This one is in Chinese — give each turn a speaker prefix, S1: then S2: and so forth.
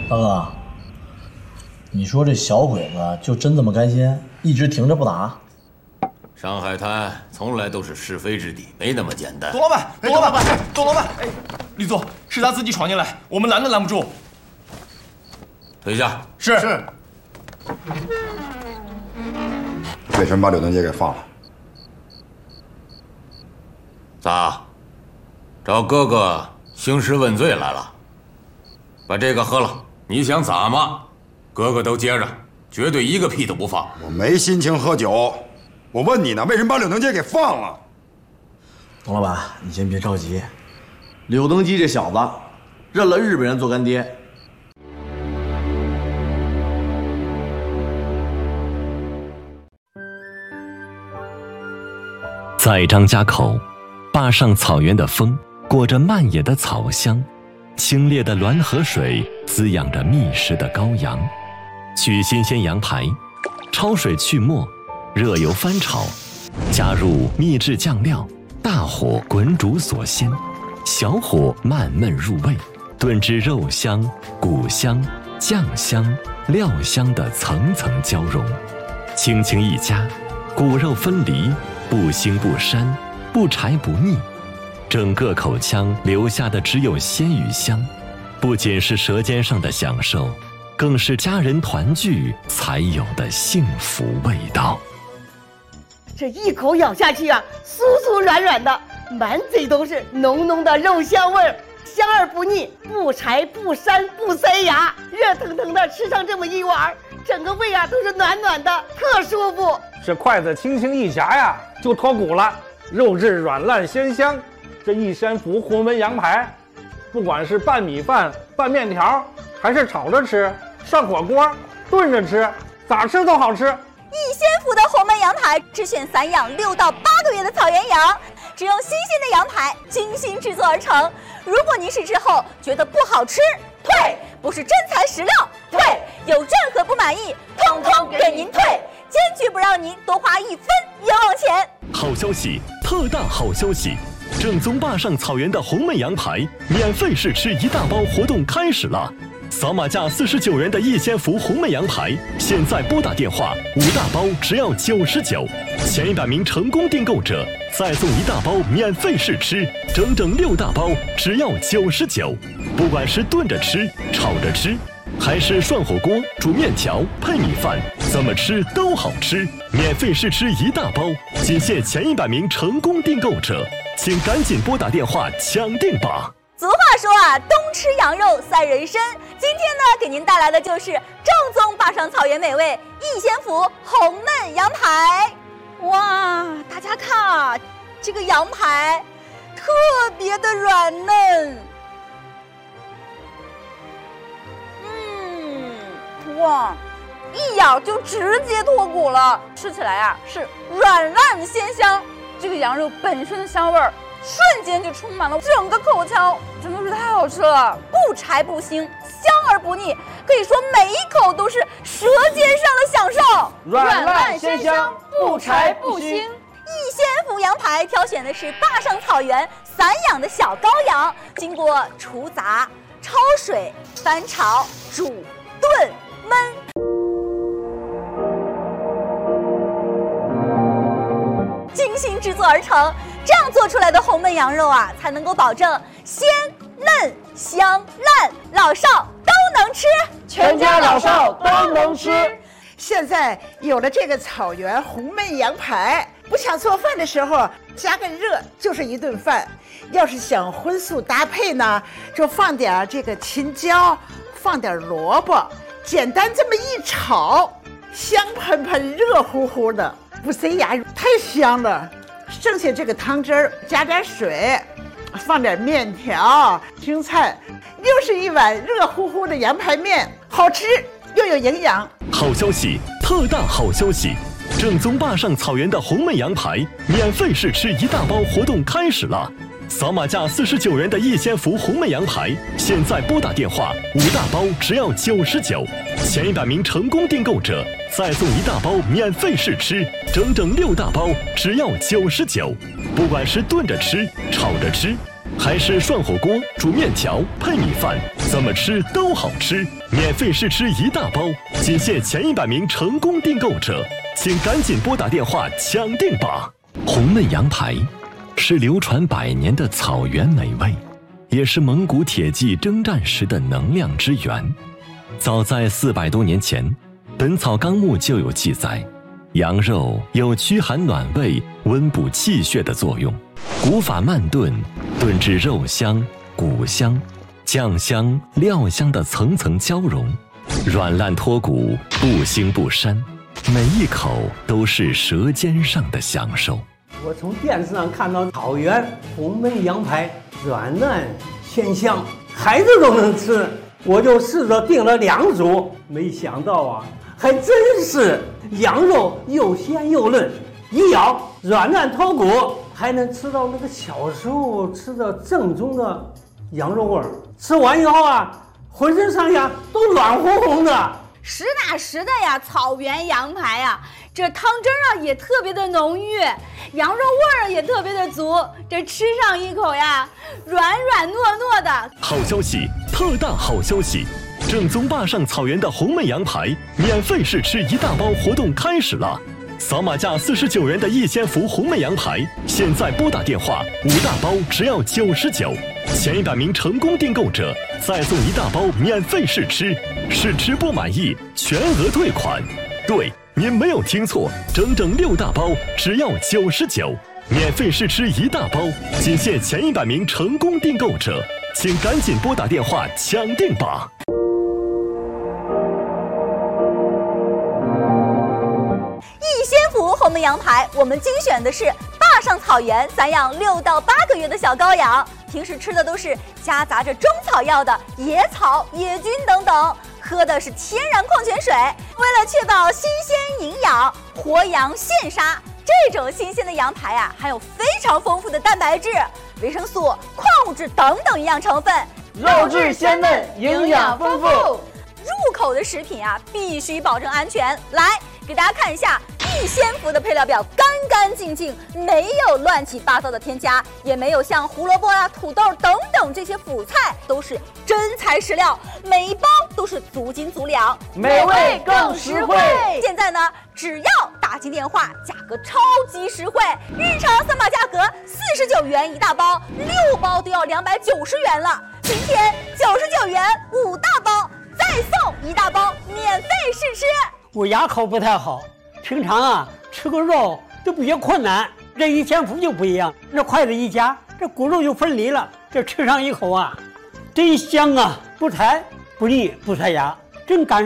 S1: 大哥，你说这小鬼子就真这么甘心，一直停着不打？
S2: 上海滩从来都是是非之地，没那么简单。
S3: 董老板，董老板，董老板，哎，吕总，是他自己闯进来，我们拦都拦不住。
S2: 退下。
S3: 是。
S4: 为什么把柳登杰给放了？
S2: 咋？找哥哥兴师问罪来了？把这个喝了，你想咋嘛？哥哥都接着，绝对一个屁都不放。
S4: 我没心情喝酒。我问你呢，为什么把柳登杰给放了？
S1: 董老板，你先别着急。柳登基这小子，认了日本人做干爹。
S5: 在张家口，坝上草原的风裹着漫野的草香，清冽的滦河水滋养着觅食的羔羊。取新鲜羊排，焯水去沫，热油翻炒，加入秘制酱料，大火滚煮锁鲜，小火慢焖入味，炖至肉香、骨香、酱香、料香的层层交融，轻轻一夹，骨肉分离，不腥不膻，不柴不腻，整个口腔留下的只有鲜与香，不仅是舌尖上的享受，更是家人团聚才有的幸福味道。
S6: 这一口咬下去啊，酥酥软软的，满嘴都是浓浓的肉香味儿，香而不腻，不柴不膻不塞牙，热腾腾的吃上这么一碗，整个胃啊都是暖暖的，特舒服。
S7: 这筷子轻轻一夹呀，就脱骨了，肉质软烂鲜香。这一山福红焖羊排，不管是拌米饭、拌面条，还是炒着吃、上火锅、炖着吃，咋吃都好吃。
S8: 逸仙福的红焖羊排只选散养6到8个月的草原羊，只用新鲜的羊排精心制作而成。如果您试之后觉得不好吃，退，不是真材实料，退，有任何不满意，通通给您退，坚决不让您多花1分冤枉钱。
S5: 好消息，特大好消息！正宗坝上草原的红焖羊排免费试吃1大包活动开始了。扫码价49元的逸仙福红焖羊排，现在拨打电话，5大包只要99，前100名成功订购者再送1大包免费试吃，整整6大包只要99。不管是炖着吃、炒着吃，还是涮火锅、煮面条、配米饭，怎么吃都好吃。免费试吃1大包，仅限前100名成功订购者，请赶紧拨打电话抢订吧。
S8: 俗话说啊，冬吃羊肉赛人参。今天呢，给您带来的就是正宗坝上草原美味逸仙福红焖羊排。哇，大家看啊，这个羊排特别的软嫩。哇，一咬就直接脱骨了，吃起来啊是软烂鲜香。这个羊肉本身的香味儿，瞬间就充满了整个口腔，真的是太好吃了，不柴不腥，香而不腻，可以说每一口都是舌尖上的享受，
S7: 软烂鲜香，不柴不腥。
S8: 逸仙福羊排挑选的是坝上草原散养的小羔羊，经过除杂、焯水、翻炒、煮、炖、焖。精心制作而成，这样做出来的红焖羊肉啊，才能够保证鲜、嫩、香、烂，老少都能吃，
S6: 全家老少都能吃。现在有了这个草原红焖羊排，不想做饭的时候加个热就是一顿饭。要是想荤素搭配呢，就放点这个青椒，放点萝卜，简单这么一炒，香喷喷、热乎乎的，不塞牙，太香了。剩下这个汤汁儿加点水，放点面条、青菜，又是一碗热乎乎的羊排面，好吃又有营养。
S5: 好消息，特大好消息！正宗坝上草原的红焖羊排免费试吃1大包活动开始了。扫码价49元的逸仙福红焖羊排，现在拨打电话，5大包只要99，前100名成功订购者再送1大包免费试吃，整整6大包只要99。不管是炖着吃、炒着吃， 还是涮火锅、煮面条、配米饭，怎么吃都好吃。免费试吃1大包，仅限前100名成功订购者，请赶紧拨打电话抢订吧。红焖羊排是流传100年的草原美味，也是蒙古铁骑征战时的能量之源。早在400多年前，《本草纲目》就有记载，羊肉有驱寒暖胃、温补气血的作用。古法慢炖，炖至肉香、骨香、酱香、料香的层层交融，软烂脱骨，不腥不膻，每一口都是舌尖上的享受。
S9: 我从电视上看到草原红焖羊排，软烂鲜香，孩子都能吃，我就试着订了2组，没想到啊，还真是羊肉又鲜又嫩，一咬软烂脱骨，还能吃到那个小时候吃的正宗的羊肉味儿。吃完以后啊，浑身上下都软乎乎的。
S8: 实打实的呀，草原羊排呀，这汤汁啊也特别的浓郁，羊肉味儿也特别的足，这吃上一口呀，软软糯糯的。
S5: 好消息，特大好消息！正宗坝上草原的红焖羊排免费试吃1大包活动开始了。扫码价49元的逸仙福红焖羊排，现在拨打电话，5大包只要99，前100名成功订购者再送1大包免费试吃，试吃不满意全额退款。对，您没有听错，整整6大包只要99，免费试吃1大包，仅限前100名成功订购者，请赶紧拨打电话抢订吧。
S8: 逸仙福红焖羊排，我们精选的是坝上草原散养6到8个月的小羔羊，平时吃的都是夹杂着中草药的野草、野菌等等，喝的是天然矿泉水。为了确保新鲜营养，活羊现杀，这种新鲜的羊排啊，含有非常丰富的蛋白质、维生素、矿物质等等营养成分，
S3: 肉质鲜嫩，营养丰富。
S8: 入口的食品啊，必须保证安全。来，给大家看一下逸仙福的配料表，干干净净，没有乱七八糟的添加，也没有像胡萝卜啊、土豆等等这些辅菜，都是真材实料，每一包都是足斤足两，
S3: 美味更实惠。
S8: 现在呢，只要打进电话，价格超级实惠，日常3码价格49元1大包，6包都要290元了。今天99元5大包，再送1大包免费试吃。
S9: 我牙口不太好，平常啊吃个肉都比较困难，这逸仙福就不一样，这筷子一夹，这骨肉就分离了，这吃上一口啊，真香啊，不柴不腻不塞牙，真感